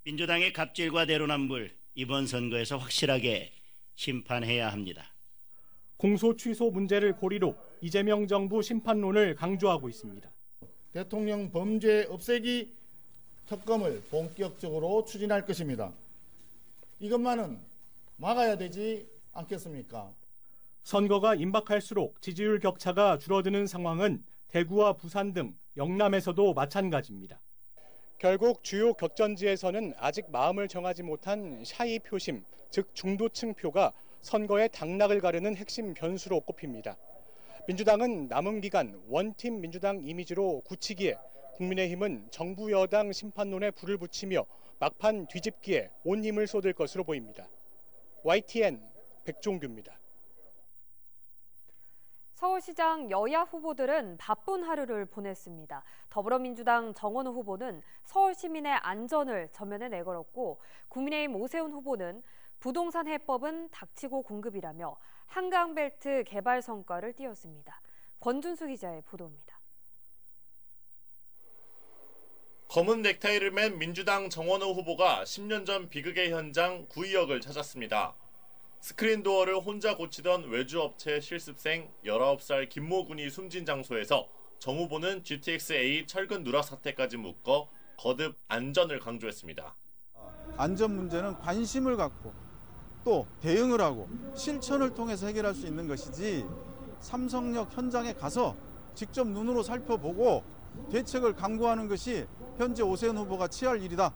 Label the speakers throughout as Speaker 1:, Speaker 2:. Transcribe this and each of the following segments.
Speaker 1: 민주당의 갑질과 내로남불, 이번 선거에서 확실하게 심판해야 합니다.
Speaker 2: 공소 취소 문제를 고리로 이재명 정부 심판론을 강조하고 있습니다.
Speaker 3: 대통령 범죄 없애기 특검을 본격적으로 추진할 것입니다. 이것만은 막아야 되지 않겠습니까?
Speaker 2: 선거가 임박할수록 지지율 격차가 줄어드는 상황은 대구와 부산 등 영남에서도 마찬가지입니다. 결국 주요 격전지에서는 아직 마음을 정하지 못한 샤이 표심, 즉 중도층 표가 선거의 당락을 가르는 핵심 변수로 꼽힙니다. 민주당은 남은 기간 원팀 민주당 이미지로 굳히기에 국민의힘은 정부 여당 심판론에 불을 붙이며 막판 뒤집기에 온 힘을 쏟을 것으로 보입니다. YTN 백종규입니다.
Speaker 4: 서울시장 여야 후보들은 바쁜 하루를 보냈습니다. 더불어민주당 정원호 후보는 서울 시민의 안전을 전면에 내걸었고 국민의힘 오세훈 후보는 부동산 해법은 닥치고 공급이라며 한강벨트 개발 성과를 띄웠습니다. 권준수 기자의 보도입니다.
Speaker 5: 검은 넥타이를 맨 민주당 정원호 후보가 10년 전 비극의 현장 구의역을 찾았습니다. 스크린도어를 혼자 고치던 외주업체 실습생 19살 김모 군이 숨진 장소에서 정 후보는 GTX-A 철근 누락 사태까지 묶어 거듭 안전을 강조했습니다.
Speaker 6: 안전 문제는 관심을 갖고 또 대응을 하고 실천을 통해서 해결할 수 있는 것이지 삼성역 현장에 가서 직접 눈으로 살펴보고 대책을 강구하는 것이 현재 오세훈 후보가 취할 일이다.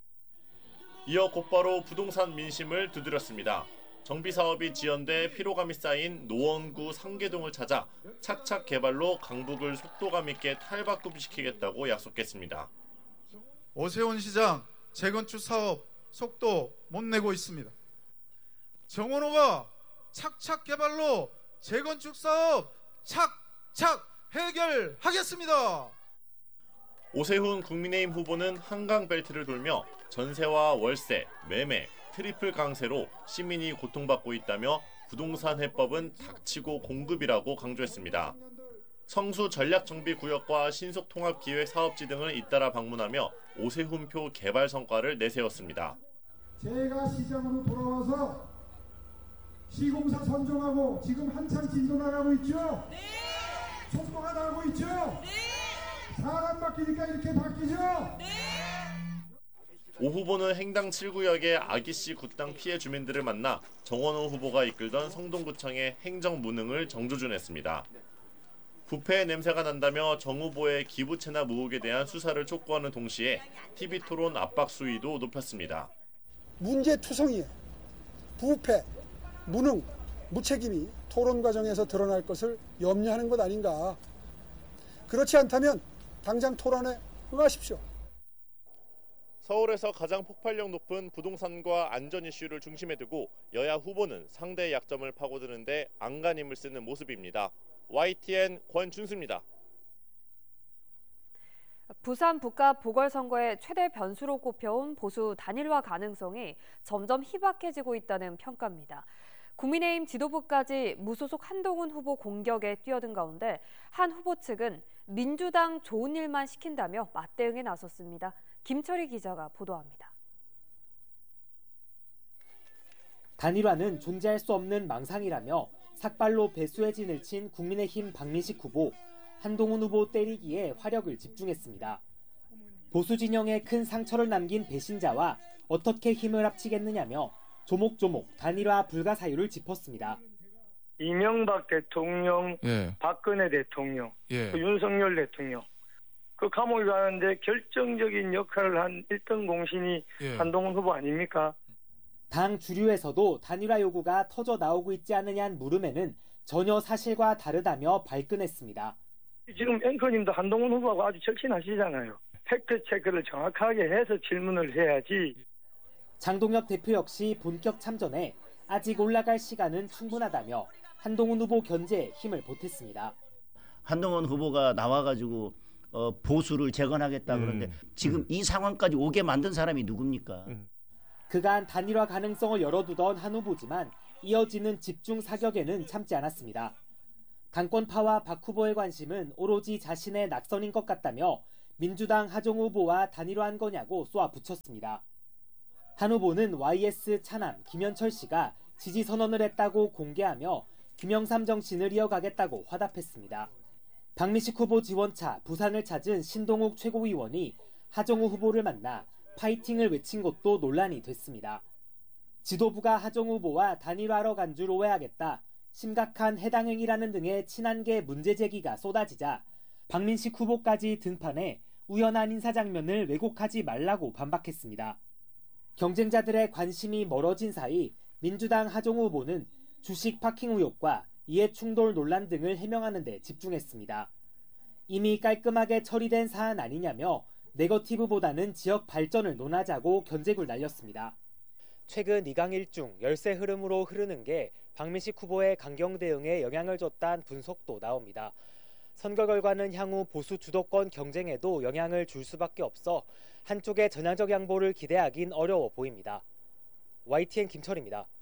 Speaker 5: 이어 곧바로 부동산 민심을 두드렸습니다. 정비사업이 지연돼 피로감이 쌓인 노원구 상계동을 찾아 착착 개발로 강북을 속도감 있게 탈바꿈시키겠다고 약속했습니다.
Speaker 7: 오세훈 시장 재건축 사업 속도 못 내고 있습니다. 정원호가 착착 개발로 재건축 사업 착착 해결하겠습니다.
Speaker 5: 오세훈 국민의힘 후보는 한강벨트를 돌며 전세와 월세, 매매, 트리플 강세로 시민이 고통받고 있다며 부동산 해법은 닥치고 공급이라고 강조했습니다. 성수 전략정비구역과 신속통합기획 사업지 등을 잇따라 방문하며 오세훈표 개발 성과를 내세웠습니다.
Speaker 8: 제가 시장으로 돌아와서 시공사 선정하고 지금 한참 진도 나가고 있죠? 네. 속도가 나가고 있죠? 네. 사람 바뀌니까 이렇게 바뀌죠? 네.
Speaker 5: 오 후보는 행당 7구역의 아기씨 굿당 피해 주민들을 만나 정원호 후보가 이끌던 성동구청의 행정 무능을 정조준했습니다. 부패의 냄새가 난다며 정 후보의 기부채납 의혹에 대한 수사를 촉구하는 동시에 TV토론 압박 수위도 높였습니다.
Speaker 9: 문제투성이에 부패, 무능, 무책임이 토론 과정에서 드러날 것을 염려하는 것 아닌가. 그렇지 않다면 당장 토론에 응하십시오.
Speaker 5: 서울에서 가장 폭발력 높은 부동산과 안전 이슈를 중심에 두고 여야 후보는 상대의 약점을 파고드는데 안간힘을 쓰는 모습입니다. YTN 권준수입니다.
Speaker 4: 부산 북갑 보궐선거의 최대 변수로 꼽혀온 보수 단일화 가능성이 점점 희박해지고 있다는 평가입니다. 국민의힘 지도부까지 무소속 한동훈 후보 공격에 뛰어든 가운데 한 후보 측은 민주당 좋은 일만 시킨다며 맞대응에 나섰습니다. 김철희 기자가 보도합니다.
Speaker 10: 단일화는 존재할 수 없는 망상이라며 삭발로 배수의 진을 친 국민의힘 박민식 후보, 한동훈 후보 때리기에 화력을 집중했습니다. 보수 진영에 큰 상처를 남긴 배신자와 어떻게 힘을 합치겠느냐며 조목조목 단일화 불가 사유를 짚었습니다.
Speaker 11: 이명박 대통령,
Speaker 7: 예.
Speaker 11: 박근혜 대통령,
Speaker 7: 예.
Speaker 11: 윤석열 대통령 그 감옥에 가는데 결정적인 역할을 한 1등 공신이
Speaker 7: 예.
Speaker 11: 한동훈 후보 아닙니까?
Speaker 10: 당 주류에서도 단일화 요구가 터져 나오고 있지 않느냐는 물음에는 전혀 사실과 다르다며 발끈했습니다.
Speaker 11: 지금 앵커님도 한동훈 후보하고 아주 절친하시잖아요. 팩트 체크를 정확하게 해서 질문을 해야지.
Speaker 10: 장동혁 대표 역시 본격 참전에 아직 올라갈 시간은 충분하다며 한동훈 후보 견제에 힘을 보탰습니다.
Speaker 1: 한동훈 후보가 나와가지고 보수를 재건하겠다 그러는데 지금 이 상황까지 오게 만든 사람이 누굽니까?
Speaker 10: 그간 단일화 가능성을 열어두던 한 후보지만 이어지는 집중 사격에는 참지 않았습니다. 당권파와 박 후보의 관심은 오로지 자신의 낙선인 것 같다며 민주당 하정 후보와 단일화한 거냐고 쏘아붙였습니다. 한 후보는 YS 차남 김현철 씨가 지지 선언을 했다고 공개하며 김영삼 정신을 이어가겠다고 화답했습니다. 박민식 후보 지원차 부산을 찾은 신동욱 최고위원이 하정우 후보를 만나 파이팅을 외친 것도 논란이 됐습니다. 지도부가 하정우 후보와 단일화하러 간 줄 오해하겠다, 심각한 해당 행위라는 등의 친한계 문제 제기가 쏟아지자 박민식 후보까지 등판해 우연한 인사 장면을 왜곡하지 말라고 반박했습니다. 경쟁자들의 관심이 멀어진 사이 민주당 하정우 후보는 주식 파킹 의혹과 이해충돌 논란 등을 해명하는 데 집중했습니다. 이미 깔끔하게 처리된 사안 아니냐며 네거티브보다는 지역 발전을 논하자고 견제구를 날렸습니다. 최근 2강 1중 열세 흐름으로 흐르는 게 박민식 후보의 강경 대응에 영향을 줬다는 분석도 나옵니다. 선거 결과는 향후 보수 주도권 경쟁에도 영향을 줄 수밖에 없어 한쪽의 전향적 양보를 기대하긴 어려워 보입니다. YTN 김철입니다.